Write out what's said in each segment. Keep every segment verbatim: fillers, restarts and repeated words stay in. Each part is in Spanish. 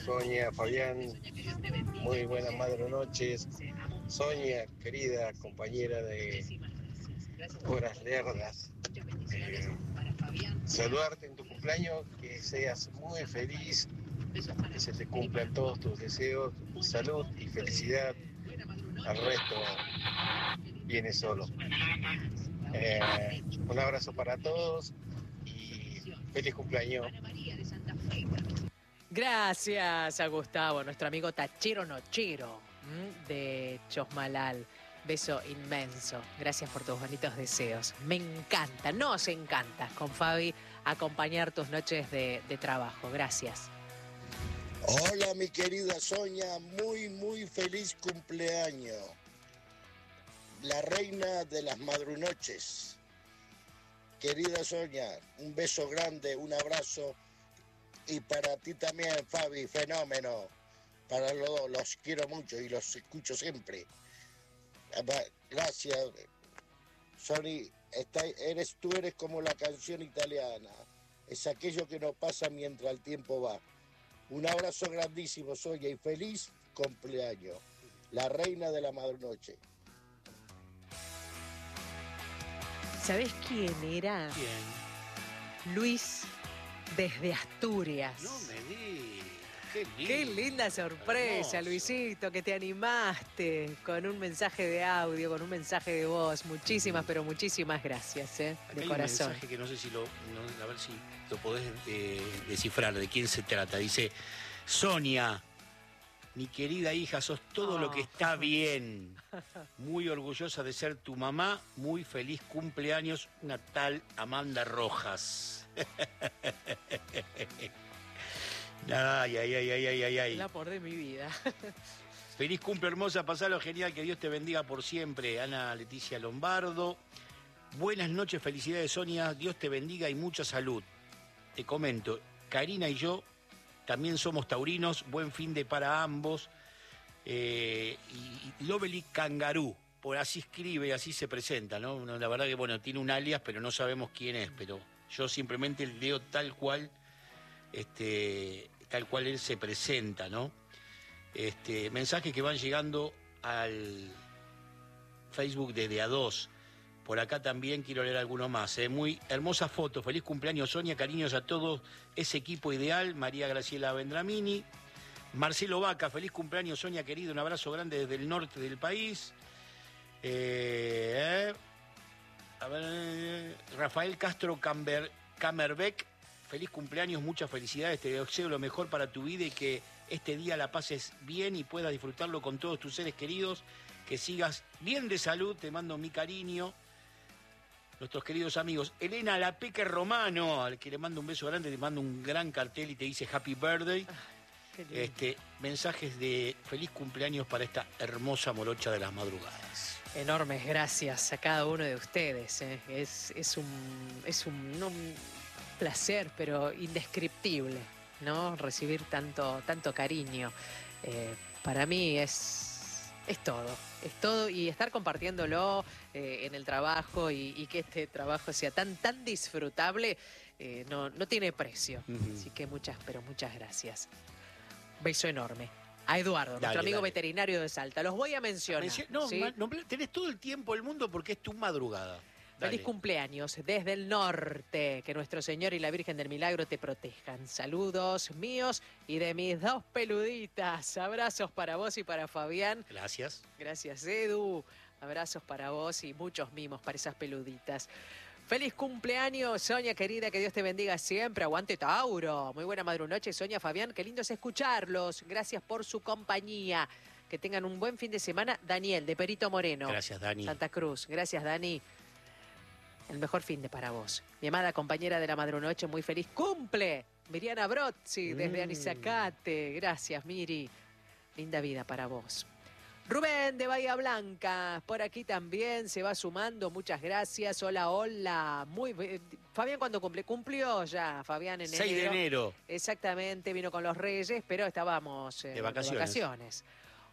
Sonia, Fabián, muy buenas madre noches. Sonia, querida compañera de Horas Lerdas, eh, saludarte en tu cumpleaños, que seas muy feliz, que se te cumplan todos tus deseos, salud y felicidad. Al resto viene solo. Eh, un abrazo para todos y feliz cumpleaños. Gracias a Gustavo, nuestro amigo Tachero Nochero ¿m? de Chosmalal. Beso inmenso. Gracias por tus bonitos deseos. Me encanta, nos encanta con Fabi acompañar tus noches de, de trabajo. Gracias. Hola, mi querida Sonia, muy, muy feliz cumpleaños. La reina de las madrunoches. Querida Sonia, un beso grande, un abrazo. Y para ti también, Fabi, fenómeno. Para los dos, los quiero mucho y los escucho siempre. Gracias, Sony. Está, eres, tú eres como la canción italiana. Es aquello que nos pasa mientras el tiempo va. Un abrazo grandísimo, Sonia, y feliz cumpleaños. La reina de la madrunoche. ¿Sabés quién era? ¿Quién? Luis desde Asturias. No me di. Qué lindo. Qué linda sorpresa, Hermoso. Luisito, que te animaste con un mensaje de audio, con un mensaje de voz. Muchísimas, uh-huh. pero muchísimas gracias, ¿eh? Acá de hay corazón. Un mensaje que no sé si lo, no, a ver si lo podés eh, descifrar, de quién se trata. Dice, Sonia, mi querida hija, sos todo oh. lo que está bien. Muy orgullosa de ser tu mamá. Muy feliz cumpleaños, una tal Amanda Rojas. Ay, ay, ay, ay, ay, ay. El amor de mi vida. Feliz cumple, hermosa, pasalo genial, que Dios te bendiga por siempre. Ana Leticia Lombardo. Buenas noches, felicidades, Sonia, Dios te bendiga y mucha salud. Te comento, Karina y yo también somos taurinos, buen fin de para ambos. Eh, y, y Lovely Kangaroo, por así escribe, así se presenta, ¿no? La verdad que, bueno, tiene un alias, pero no sabemos quién es, pero yo simplemente leo tal cual, este... tal cual él se presenta, ¿no? Este, mensajes que van llegando al Facebook de De A dos. Por acá también quiero leer alguno más, ¿eh? Muy hermosa foto. Feliz cumpleaños, Sonia. Cariños a todo ese equipo ideal. María Graciela Vendramini. Marcelo Vaca, feliz cumpleaños, Sonia, querido. Un abrazo grande desde el norte del país. Eh, eh. A ver, Rafael Castro Camber, Camerbeck. Feliz cumpleaños, muchas felicidades, te deseo lo mejor para tu vida y que este día la pases bien y puedas disfrutarlo con todos tus seres queridos, que sigas bien de salud, te mando mi cariño. Nuestros queridos amigos, Elena La Peque Romano, al que le mando un beso grande, te mando un gran cartel y te dice Happy Birthday. Ah, este, mensajes de feliz cumpleaños para esta hermosa morocha de las madrugadas. Enormes gracias a cada uno de ustedes, ¿eh? es, es un... Es un no, placer, pero indescriptible, ¿no? Recibir tanto, tanto cariño. Eh, para mí es, es todo, es todo, y estar compartiéndolo eh, en el trabajo y, y que este trabajo sea tan, tan disfrutable, eh, no, no tiene precio. Uh-huh. Así que muchas, pero muchas gracias. Beso enorme. A Eduardo, dale, nuestro amigo dale. veterinario de Salta. Los voy a mencionar. Menci- no, ¿sí? ma- no, tenés todo el tiempo del mundo porque es tu madrugada. Dale. Feliz cumpleaños desde el norte, que nuestro Señor y la Virgen del Milagro te protejan. Saludos míos y de mis dos peluditas. Abrazos para vos y para Fabián. Gracias. Gracias, Edu. Abrazos para vos y muchos mimos para esas peluditas. Feliz cumpleaños, Sonia querida, que Dios te bendiga siempre. Aguante Tauro. Muy buena madrunoche, Sonia, Fabián. Qué lindo es escucharlos. Gracias por su compañía. Que tengan un buen fin de semana. Daniel, de Perito Moreno. Gracias, Dani. Santa Cruz. Gracias, Dani. El mejor fin de para vos. Mi amada compañera de la madrunoche, muy feliz cumple. Miriana Brozzi, desde mm. Anizacate. Gracias, Miri. Linda vida para vos. Rubén de Bahía Blanca, por aquí también se va sumando. Muchas gracias. Hola, hola. Muy Fabián, ¿cuándo cumple? Cumplió ya, Fabián, en enero. seis de enero. Exactamente, vino con los Reyes, pero estábamos eh, de vacaciones. de vacaciones.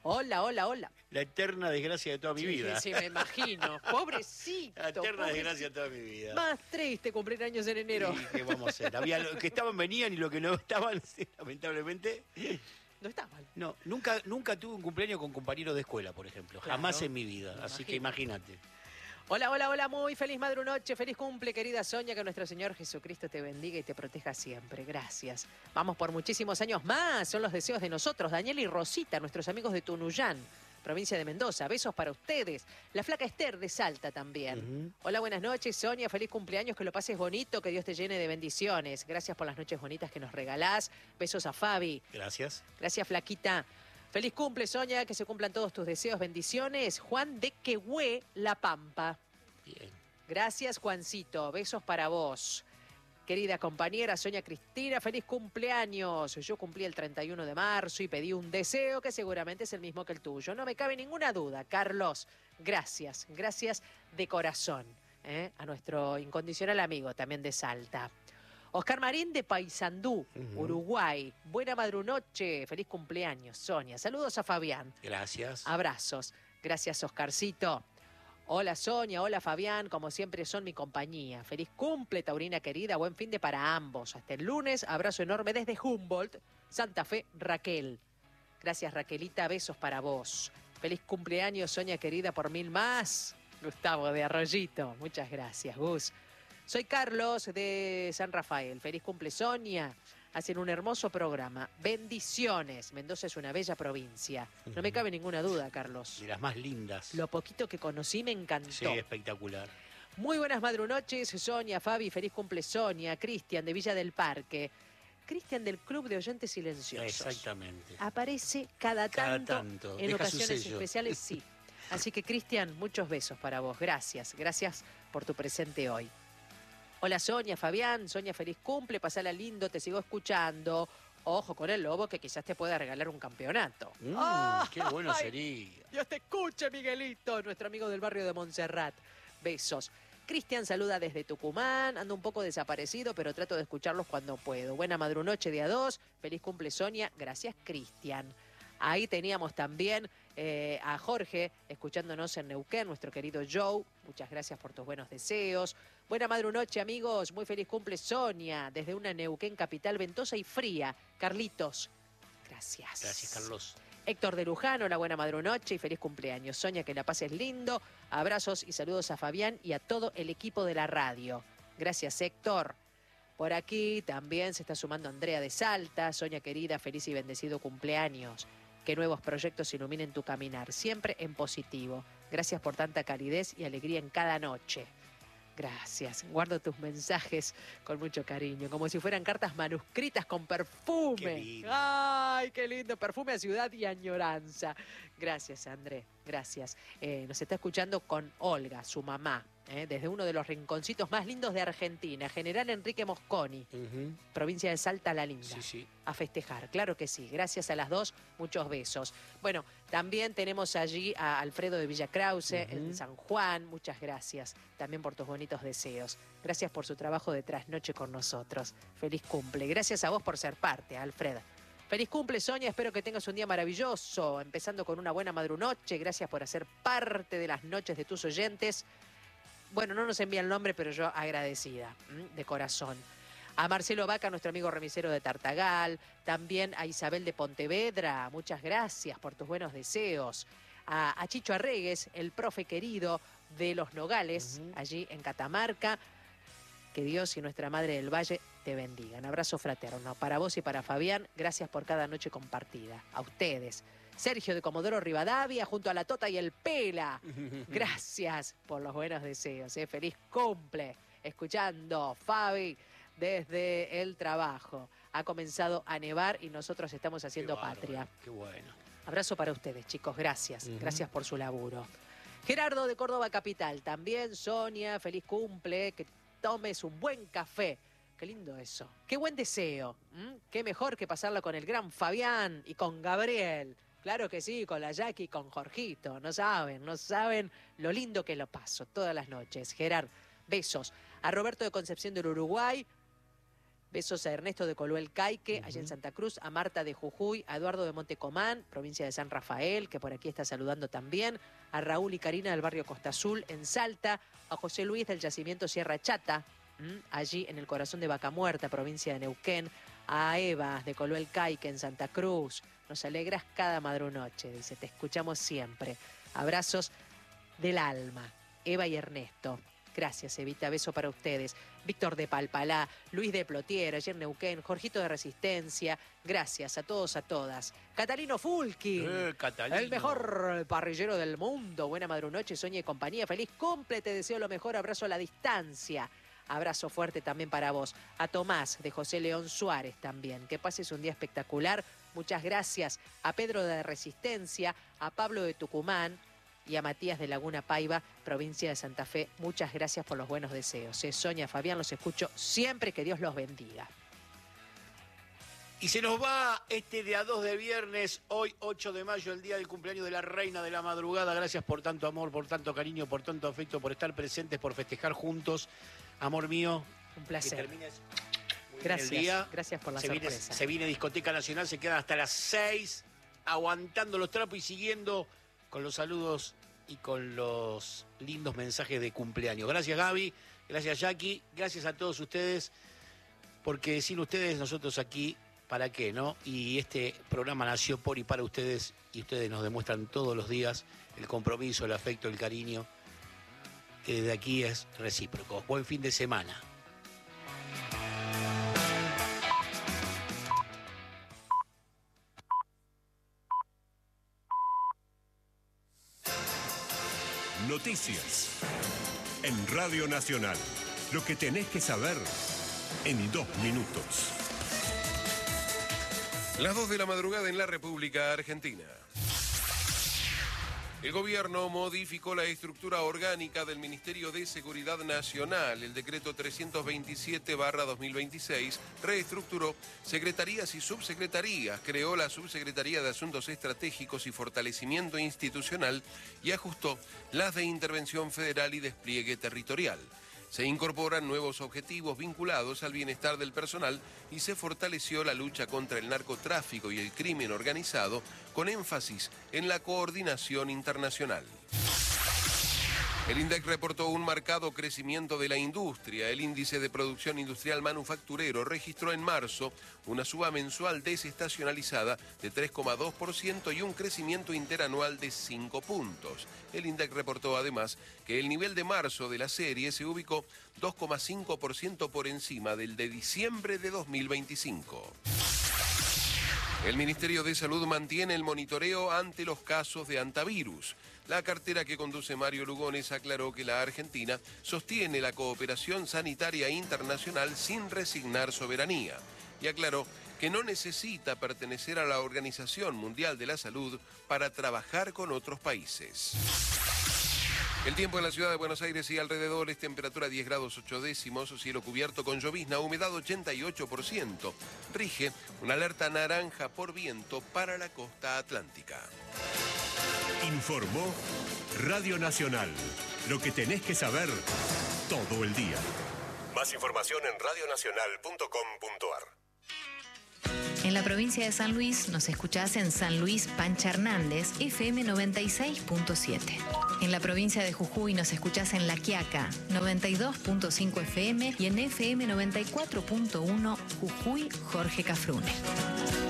Hola, hola, hola. La eterna desgracia de toda mi Sí, vida. sí, me imagino. Pobrecito. La eterna pobrecito. desgracia de toda mi vida. Más triste cumplir años en enero. ¿Y qué vamos a hacer? Había los que estaban venían y los que no estaban, lamentablemente. No está mal. No, nunca, nunca tuve un cumpleaños con compañeros de escuela, por ejemplo. Claro. Jamás en mi vida. Me Así que imagino. imagínate. Hola, hola, hola, muy feliz madrunoche, feliz cumple, querida Sonia, que nuestro Señor Jesucristo te bendiga y te proteja siempre. Gracias. Vamos por muchísimos años más, son los deseos de nosotros. Daniel y Rosita, nuestros amigos de Tunuyán, provincia de Mendoza. Besos para ustedes. La flaca Esther de Salta también. Uh-huh. Hola, buenas noches, Sonia, feliz cumpleaños, que lo pases bonito, que Dios te llene de bendiciones. Gracias por las noches bonitas que nos regalás. Besos a Fabi. Gracias. Gracias, flaquita. Feliz cumple, Sonia, que se cumplan todos tus deseos, bendiciones. Juan de Quehue, La Pampa. Bien. Gracias, Juancito. Besos para vos. Querida compañera Sonia Cristina, feliz cumpleaños. Yo cumplí el treinta y uno de marzo y pedí un deseo que seguramente es el mismo que el tuyo. No me cabe ninguna duda, Carlos. Gracias, gracias de corazón. ¿eh? A nuestro incondicional amigo también de Salta. Oscar Marín de Paysandú, uh-huh. Uruguay. Buena madrunoche, feliz cumpleaños, Sonia. Saludos a Fabián. Gracias. Abrazos. Gracias, Oscarcito. Hola, Sonia. Hola, Fabián. Como siempre son mi compañía. Feliz cumple, Taurina querida. Buen fin de para ambos. Hasta el lunes. Abrazo enorme desde Humboldt, Santa Fe, Raquel. Gracias, Raquelita. Besos para vos. Feliz cumpleaños, Sonia querida, por mil más. Gustavo de Arroyito. Muchas gracias, Gus. Soy Carlos de San Rafael. Feliz cumple, Sonia. Hacen un hermoso programa. Bendiciones. Mendoza es una bella provincia. No me cabe ninguna duda, Carlos. De las más lindas. Lo poquito que conocí me encantó. Sí, espectacular. Muy buenas madrunoches, Sonia, Fabi. Feliz cumple, Sonia. Cristian de Villa del Parque. Cristian del Club de Oyentes Silenciosos. Exactamente. Aparece cada tanto, cada tanto. en Deja ocasiones especiales, sí. Así que, Cristian, muchos besos para vos. Gracias. Gracias por tu presente hoy. Hola, Sonia, Fabián. Sonia, feliz cumple. Pasala lindo, te sigo escuchando. Ojo con el lobo, que quizás te pueda regalar un campeonato. Mm, ¡Oh! ¡Qué bueno ¡Ay! sería! Dios te escuche, Miguelito, nuestro amigo del barrio de Montserrat. Besos. Cristian saluda desde Tucumán. Ando un poco desaparecido, pero trato de escucharlos cuando puedo. Buena madrunoche día dos. Feliz cumple, Sonia. Gracias, Cristian. Ahí teníamos también eh, a Jorge escuchándonos en Neuquén, nuestro querido Joe. Muchas gracias por tus buenos deseos. Buena madrunoche, amigos. Muy feliz cumple, Sonia. Desde una Neuquén capital ventosa y fría. Carlitos, gracias. Gracias, Carlos. Héctor de Luján, hola, buena madrunoche y feliz cumpleaños. Sonia, que la pases lindo. Abrazos y saludos a Fabián y a todo el equipo de la radio. Gracias, Héctor. Por aquí también se está sumando Andrea de Salta. Sonia, querida, feliz y bendecido cumpleaños. Que nuevos proyectos iluminen tu caminar, siempre en positivo. Gracias por tanta calidez y alegría en cada noche. Gracias. Guardo tus mensajes con mucho cariño, como si fueran cartas manuscritas con perfume. Qué lindo. ¡Ay, qué lindo! Perfume a ciudad y añoranza. Gracias, André. Gracias. Eh, nos está escuchando con Olga, su mamá, eh, desde uno de los rinconcitos más lindos de Argentina, General Enrique Mosconi, Uh-huh. provincia de Salta la Linda. Sí, sí. A festejar, claro que sí. Gracias a las dos, muchos besos. Bueno, también tenemos allí a Alfredo de Villa Krause, Uh-huh. en San Juan. Muchas gracias también por tus bonitos deseos. Gracias por su trabajo de trasnoche con nosotros. Feliz cumple. Gracias a vos por ser parte, Alfred. Feliz cumple, Sonia. Espero que tengas un día maravilloso, empezando con una buena madrunoche. Gracias por hacer parte de las noches de tus oyentes. Bueno, no nos envía el nombre, pero yo agradecida, ¿m? de corazón. A Marcelo Vaca, nuestro amigo remisero de Tartagal. También a Isabel de Pontevedra. Muchas gracias por tus buenos deseos. A, a Chicho Arregues, el profe querido de Los Nogales, Uh-huh. allí en Catamarca. Que Dios y nuestra Madre del Valle te bendigan. Abrazo fraterno para vos y para Fabián. Gracias por cada noche compartida. A ustedes. Sergio de Comodoro Rivadavia, junto a la Tota y el Pela. Gracias por los buenos deseos. ¿eh? Feliz cumple. Escuchando, Fabi, desde el trabajo. Ha comenzado a nevar y nosotros estamos haciendo Qué bárbaro, patria. Qué bueno. Abrazo para ustedes, chicos. Gracias. Uh-huh. Gracias por su laburo. Gerardo de Córdoba Capital. También, Sonia, feliz cumple. Que tomes un buen café. Qué lindo eso. Qué buen deseo. ¿Mm? Qué mejor que pasarlo con el gran Fabián y con Gabriel. Claro que sí, con la Jackie y con Jorgito. No saben, no saben lo lindo que lo paso todas las noches. Gerard, besos. A Roberto de Concepción del Uruguay. Besos a Ernesto de Coluel Caique, uh-huh. allá en Santa Cruz, a Marta de Jujuy, a Eduardo de Montecomán, provincia de San Rafael, que por aquí está saludando también, a Raúl y Karina del barrio Costa Azul, en Salta, a José Luis del yacimiento Sierra Chata, ¿m? allí en el corazón de Vaca Muerta, provincia de Neuquén, a Eva de Coluel Caique, en Santa Cruz. Nos alegras cada madrunoche, dice, te escuchamos siempre. Abrazos del alma, Eva y Ernesto. Gracias, Evita, beso para ustedes. Víctor de Palpalá, Luis de Plotier, ayer Neuquén, Jorgito de Resistencia. Gracias a todos, a todas. Catalino Fulkin, eh, Catalino. el mejor parrillero del mundo. Buena madrunoche, Soña y compañía. Feliz cumple, te deseo lo mejor. Abrazo a la distancia. Abrazo fuerte también para vos. A Tomás de José León Suárez también. Que pases un día espectacular. Muchas gracias. A Pedro de Resistencia, a Pablo de Tucumán y a Matías de Laguna Paiva, provincia de Santa Fe. Muchas gracias por los buenos deseos. Eh, Sonia, Fabián, los escucho siempre. Que Dios los bendiga. Y se nos va este día dos de viernes, hoy ocho de mayo, el día del cumpleaños de la reina de la madrugada. Gracias por tanto amor, por tanto cariño, por tanto afecto, por estar presentes, por festejar juntos. Amor mío, un placer. Que termines muy gracias, bien el día. Gracias por la se sorpresa. Viene, se viene Discoteca Nacional, se quedan hasta las seis, aguantando los trapos y siguiendo con los saludos y con los lindos mensajes de cumpleaños. Gracias, Gaby, gracias, Jackie, gracias a todos ustedes, porque sin ustedes nosotros aquí, ¿para qué, no? Y este programa nació por y para ustedes, y ustedes nos demuestran todos los días el compromiso, el afecto, el cariño, que desde aquí es recíproco. Buen fin de semana. Noticias en Radio Nacional. Lo que tenés que saber en dos minutos. Las dos de la madrugada en la República Argentina. El gobierno modificó la estructura orgánica del Ministerio de Seguridad Nacional. El decreto trescientos veintisiete barra dos mil veintiséis reestructuró secretarías y subsecretarías, creó la Subsecretaría de Asuntos Estratégicos y Fortalecimiento Institucional y ajustó las de Intervención Federal y Despliegue Territorial. Se incorporan nuevos objetivos vinculados al bienestar del personal y se fortaleció la lucha contra el narcotráfico y el crimen organizado con énfasis en la coordinación internacional. El INDEC reportó un marcado crecimiento de la industria. El índice de producción industrial manufacturero registró en marzo una suba mensual desestacionalizada de tres coma dos por ciento y un crecimiento interanual de cinco puntos. El INDEC reportó además que el nivel de marzo de la serie se ubicó dos coma cinco por ciento por encima del de diciembre de dos mil veinticinco. El Ministerio de Salud mantiene el monitoreo ante los casos de hantavirus. La cartera que conduce Mario Lugones aclaró que la Argentina sostiene la cooperación sanitaria internacional sin resignar soberanía y aclaró que no necesita pertenecer a la Organización Mundial de la Salud para trabajar con otros países. El tiempo en la ciudad de Buenos Aires y alrededores, temperatura diez grados ocho décimos, cielo cubierto con llovizna, humedad ochenta y ocho por ciento. Rige una alerta naranja por viento para la costa atlántica. Informó Radio Nacional. Lo que tenés que saber todo el día. Más información en radio nacional punto com punto a r. En la provincia de San Luis nos escuchás en San Luis Pancha Hernández, F M noventa y seis punto siete. En la provincia de Jujuy nos escuchás en La Quiaca, noventa y dos punto cinco F M y en F M noventa y cuatro punto uno Jujuy Jorge Cafrune.